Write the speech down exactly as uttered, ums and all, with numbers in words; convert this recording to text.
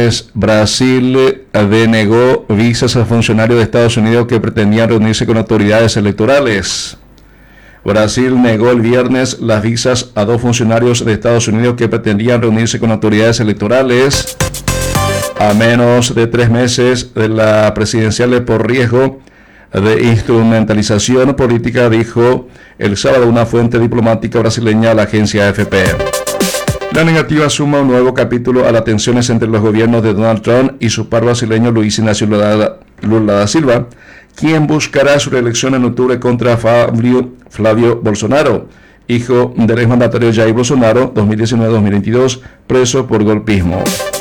Brasil denegó visas a funcionarios de Estados Unidos que pretendían reunirse con autoridades electorales. Brasil negó el viernes las visas a dos funcionarios de Estados Unidos que pretendían reunirse con autoridades electorales a menos de tres meses de la presidencial por riesgo de instrumentalización política, dijo el sábado una fuente diplomática brasileña a la agencia A F P. La negativa suma un nuevo capítulo a las tensiones entre los gobiernos de Donald Trump y su par brasileño Luis Ignacio Lula da Silva, quien buscará su reelección en octubre contra Fabio, Flavio Bolsonaro, hijo del exmandatario Jair Bolsonaro, dos mil diecinueve a dos mil veintidós, preso por golpismo.